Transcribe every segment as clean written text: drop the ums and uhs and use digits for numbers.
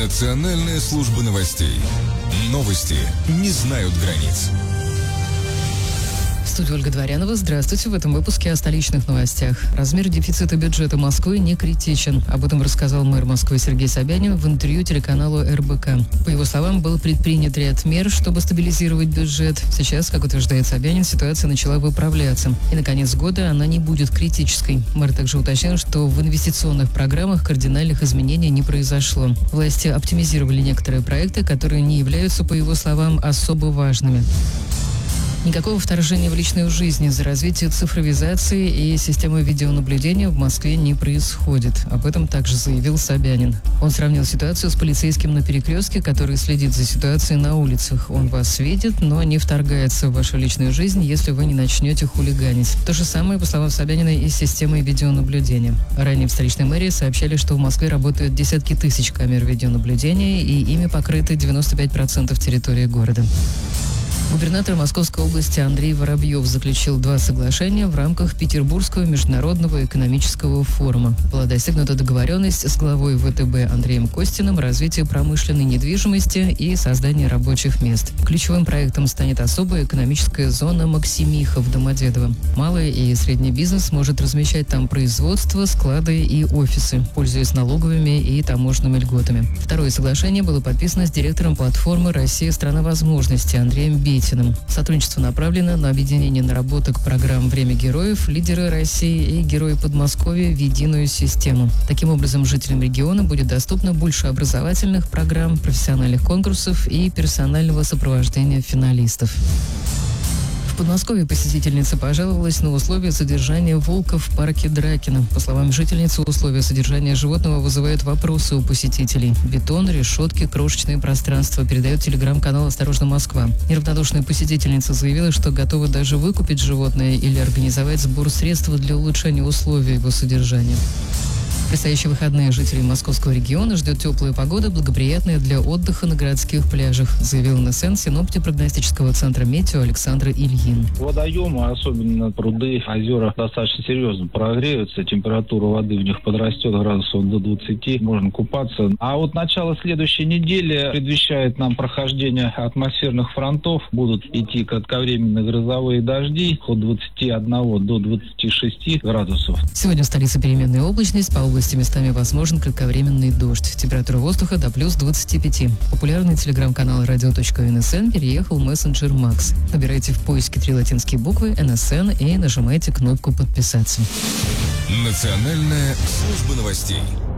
Национальная служба новостей. Новости не знают границ. В студии Ольга Дворянова. Здравствуйте. В этом выпуске о столичных новостях. Размер дефицита бюджета Москвы не критичен. Об этом рассказал мэр Москвы Сергей Собянин в интервью телеканалу РБК. По его словам, был предпринят ряд мер, чтобы стабилизировать бюджет. Сейчас, как утверждает Собянин, ситуация начала выправляться. И на конец года она не будет критической. Мэр также уточнил, что в инвестиционных программах кардинальных изменений не произошло. Власти оптимизировали некоторые проекты, которые не являются, по его словам, особо важными. Никакого вторжения в личную жизнь из-за развития цифровизации и системы видеонаблюдения в Москве не происходит. Об этом также заявил Собянин. Он сравнил ситуацию с полицейским на перекрестке, который следит за ситуацией на улицах. Он вас видит, но не вторгается в вашу личную жизнь, если вы не начнете хулиганить. То же самое, по словам Собянина, и с системой видеонаблюдения. Ранее в столичной мэрии сообщали, что в Москве работают десятки тысяч камер видеонаблюдения, и ими покрыты 95% территории города. Губернатор Московской области Андрей Воробьев заключил 2 соглашения в рамках Петербургского международного экономического форума. Была достигнута договоренность с главой ВТБ Андреем Костиным о развитии промышленной недвижимости и создании рабочих мест. Ключевым проектом станет особая экономическая зона Максимиха в Домодедово. Малый и средний бизнес сможет размещать там производство, склады и офисы, пользуясь налоговыми и таможенными льготами. Второе соглашение было подписано с директором платформы «Россия – страна возможностей» Андреем Бетиным. Сотрудничество направлено на объединение наработок программ «Время героев», «Лидеры России» и «Герои Подмосковья» в единую систему. Таким образом, жителям региона будет доступно больше образовательных программ, профессиональных конкурсов и персонального сопровождения финалистов. В Подмосковье посетительница пожаловалась на условия содержания волка в парке Дракина. По словам жительницы, условия содержания животного вызывают вопросы у посетителей. Бетон, решетки, крошечные пространства, передает телеграм-канал «Осторожно, Москва». Неравнодушная посетительница заявила, что готова даже выкупить животное или организовать сбор средств для улучшения условий его содержания. В предстоящие выходные жителей московского региона ждет теплая погода, благоприятная для отдыха на городских пляжах, заявил НСН синоптик прогностического центра «Метео» Александр Ильин. Водоемы, особенно пруды, озера, достаточно серьезно прогреются. Температура воды в них подрастет градусов до 20, можно купаться. А вот начало следующей недели предвещает нам прохождение атмосферных фронтов. Будут идти кратковременные грозовые дожди от 21 до 26 градусов. Сегодня в столице переменная облачность, по области местами возможен кратковременный дождь. Температура воздуха до плюс 25. Популярный телеграм-канал radio.nsn переехал в мессенджер Макс. Набирайте в поиске 3 латинские буквы НСН и нажимайте кнопку «Подписаться». Национальная служба новостей.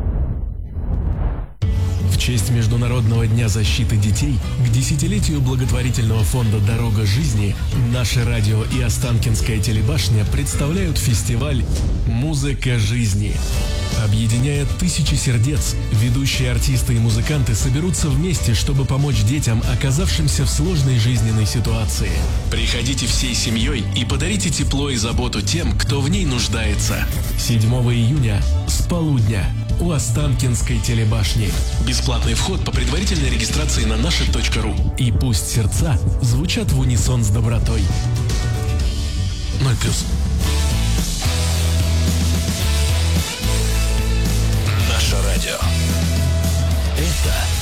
В честь Международного дня защиты детей к десятилетию благотворительного фонда «Дорога жизни» наше радио и Останкинская телебашня представляют фестиваль «Музыка жизни». Объединяя тысячи сердец, ведущие артисты и музыканты соберутся вместе, чтобы помочь детям, оказавшимся в сложной жизненной ситуации. Приходите всей семьей и подарите тепло и заботу тем, кто в ней нуждается. 7 июня с полудня у Останкинской телебашни. Бесплатный вход по предварительной регистрации на наше.ру. И пусть сердца звучат в унисон с добротой. 0+. Наше радио. Это